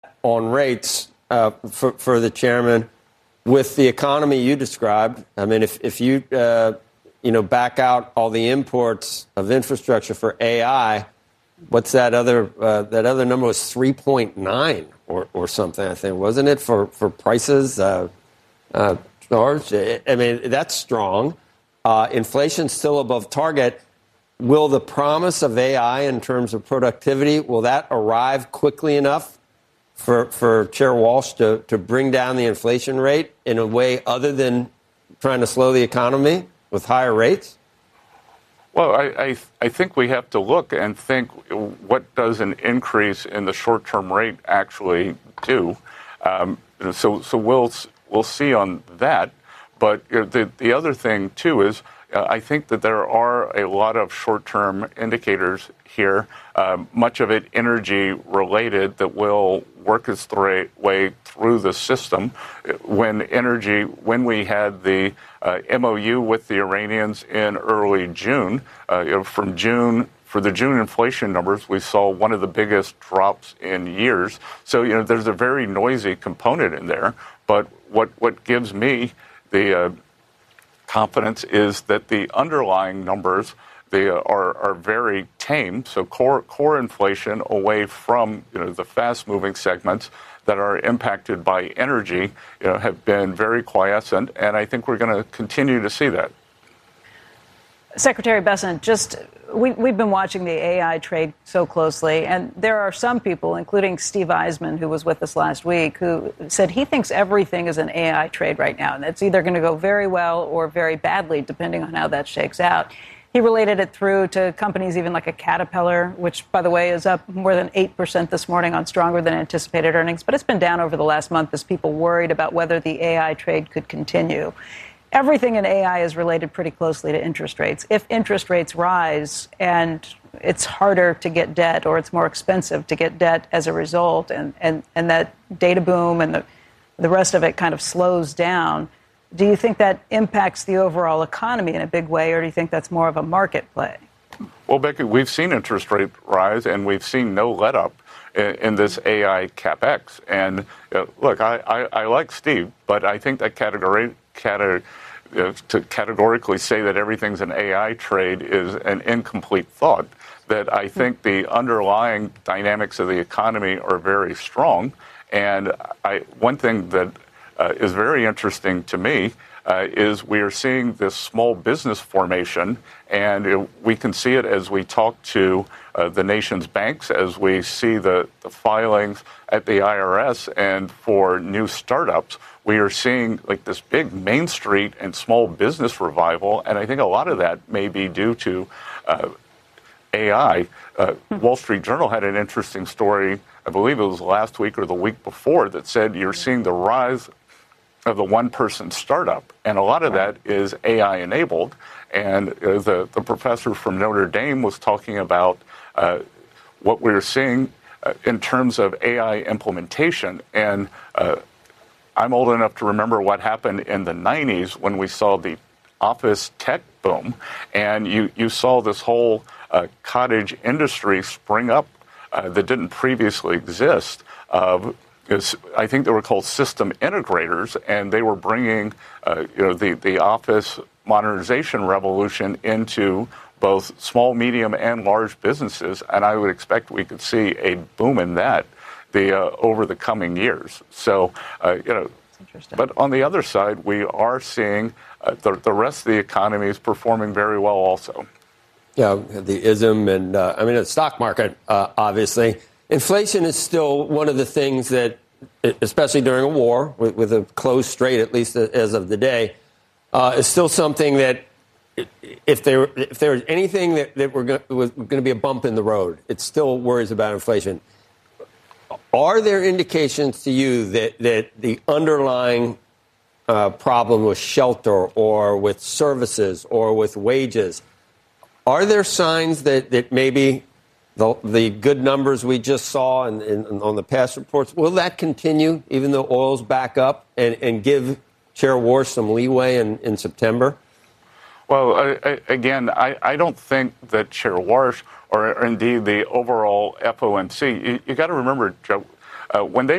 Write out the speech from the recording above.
on rates for the chairman, with the economy you described, I mean, if you back out all the imports of infrastructure for AI, what's that other number was 3.9 or something, I think, wasn't it, for prices? George, I mean, that's strong. Inflation's still above target. Will the promise of AI in terms of productivity, will that arrive quickly enough for Chair Walsh to bring down the inflation rate in a way other than trying to slow the economy with higher rates? Well, I think we have to look and think, what does an increase in the short-term rate actually do? So we'll see on that. But the other thing, too, is I think that there are a lot of short-term indicators here, much of it energy-related, that will work its way through the system. When we had the MOU with the Iranians in early June, for the June inflation numbers, we saw one of the biggest drops in years. So, there's a very noisy component in there. But what gives me the confidence is that the underlying numbers, they are very tame. So core inflation away from the fast-moving segments that are impacted by energy have been very quiescent, and I think we're going to continue to see that. Secretary Bessent, we've been watching the AI trade so closely, and there are some people, including Steve Eisman, who was with us last week, who said he thinks everything is an AI trade right now, and it's either going to go very well or very badly, depending on how that shakes out. He related it through to companies even like a Caterpillar, which, by the way, is up more than 8% this morning on stronger than anticipated earnings, but it's been down over the last month as people worried about whether the AI trade could continue. Everything in AI is related pretty closely to interest rates. If interest rates rise and it's harder to get debt, or it's more expensive to get debt as a result, and that data boom and the rest of it kind of slows down, do you think that impacts the overall economy in a big way, or do you think that's more of a market play? Well, Becky, we've seen interest rate rise, and we've seen no let-up in this AI CapEx. And look, I like Steve, but I think that to categorically say that everything's an AI trade is an incomplete thought. That I think the underlying dynamics of the economy are very strong. And one thing that is very interesting to me is we are seeing this small business formation, and we can see it as we talk to the nation's banks, as we see the filings at the IRS, and for new startups, we are seeing like this big Main Street and small business revival, and I think a lot of that may be due to AI. Wall Street Journal had an interesting story, I believe it was last week or the week before, that said you're seeing the rise of the one-person startup, and a lot of that is AI-enabled. And the professor from Notre Dame was talking about what we're seeing in terms of AI implementation. And I'm old enough to remember what happened in the 90s when we saw the office tech boom, and you saw this whole cottage industry spring up that didn't previously exist. I think they were called system integrators, and they were bringing the office modernization revolution into both small, medium, and large businesses. And I would expect we could see a boom in that over the coming years. So, but on the other side, we are seeing the rest of the economy is performing very well also. Yeah, the ISM and the stock market, obviously. Inflation is still one of the things that, especially during a war with a closed strait, at least as of the day, is still something that if there was anything that was going to be a bump in the road, it still worries about inflation. Are there indications to you that the underlying problem with shelter or with services or with wages, are there signs that maybe the good numbers we just saw on the past reports, will that continue even though oil's back up and give Chair Walsh some leeway in September? Well, again, I don't think that Chair Walsh or indeed the overall FOMC, you got to remember, Joe, when they